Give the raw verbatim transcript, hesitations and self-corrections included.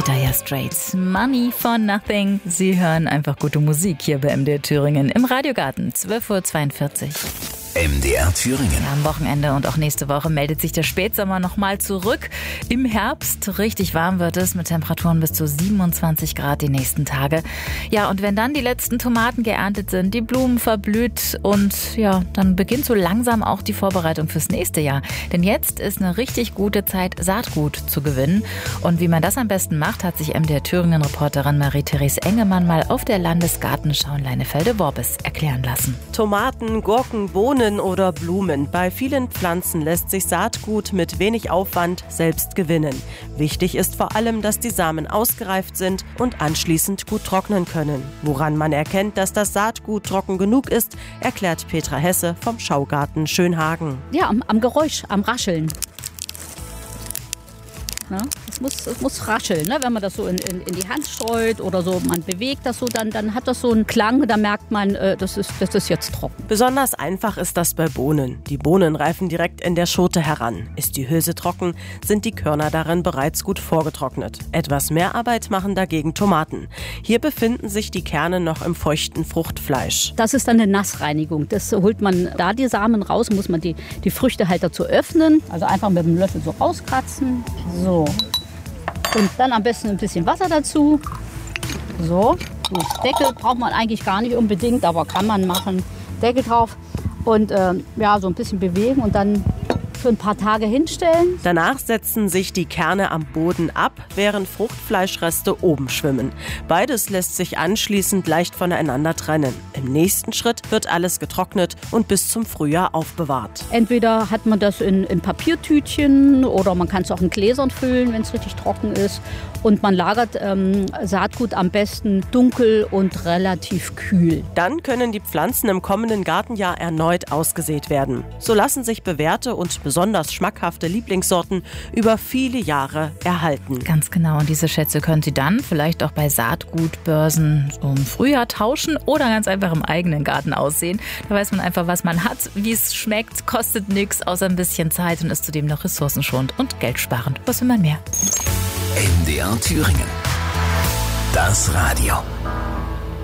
Die Dire Straits, Money for Nothing. Sie hören einfach gute Musik hier bei M D R Thüringen im Radiogarten, zwölf Uhr zweiundvierzig. M D R Thüringen. Am Wochenende und auch nächste Woche meldet sich der Spätsommer nochmal zurück. Im Herbst richtig warm wird es mit Temperaturen bis zu siebenundzwanzig Grad die nächsten Tage. Ja, und wenn dann die letzten Tomaten geerntet sind, die Blumen verblüht und ja, dann beginnt so langsam auch die Vorbereitung fürs nächste Jahr. Denn jetzt ist eine richtig gute Zeit, Saatgut zu gewinnen. Und wie man das am besten macht, hat sich M D R Thüringen-Reporterin Marie-Therese Engemann mal auf der Landesgartenschau in Leinefelde-Worbis erklären lassen. Tomaten, Gurken, Bohnen oder Blumen. Bei vielen Pflanzen lässt sich Saatgut mit wenig Aufwand selbst gewinnen. Wichtig ist vor allem, dass die Samen ausgereift sind und anschließend gut trocknen können. Woran man erkennt, dass das Saatgut trocken genug ist, erklärt Petra Hesse vom Schaugarten Schönhagen. Ja, am, am Geräusch, am Rascheln. Ne? Es muss, es muss rascheln, ne? Wenn man das so in, in, in die Hand streut oder so, man bewegt das so, dann, dann hat das so einen Klang, da merkt man, äh, das, ist, das ist jetzt trocken. Besonders einfach ist das bei Bohnen. Die Bohnen reifen direkt in der Schote heran. Ist die Hülse trocken, sind die Körner darin bereits gut vorgetrocknet. Etwas mehr Arbeit machen dagegen Tomaten. Hier befinden sich die Kerne noch im feuchten Fruchtfleisch. Das ist dann eine Nassreinigung. Das holt man da die Samen raus, muss man die, die Früchte halt dazu öffnen. Also einfach mit dem Löffel so rauskratzen. So. Und dann am besten ein bisschen Wasser dazu. So. Gut. Deckel braucht man eigentlich gar nicht unbedingt, aber kann man machen. Deckel drauf und äh, ja, so ein bisschen bewegen und dann für ein paar Tage hinstellen. Danach setzen sich die Kerne am Boden ab, während Fruchtfleischreste oben schwimmen. Beides lässt sich anschließend leicht voneinander trennen. Im nächsten Schritt wird alles getrocknet und bis zum Frühjahr aufbewahrt. Entweder hat man das in, in Papiertütchen oder man kann es auch in Gläsern füllen, wenn es richtig trocken ist. Und man lagert ähm, Saatgut am besten dunkel und relativ kühl. Dann können die Pflanzen im kommenden Gartenjahr erneut ausgesät werden. So lassen sich bewährte und besonders schmackhafte Lieblingssorten über viele Jahre erhalten. Ganz genau. Und diese Schätze können Sie dann vielleicht auch bei Saatgutbörsen so im Frühjahr tauschen oder ganz einfach im eigenen Garten aussehen. Da weiß man einfach, was man hat, wie es schmeckt, kostet nichts, außer ein bisschen Zeit und ist zudem noch ressourcenschonend und geldsparend. Was will man mehr? M D R Thüringen. Das Radio.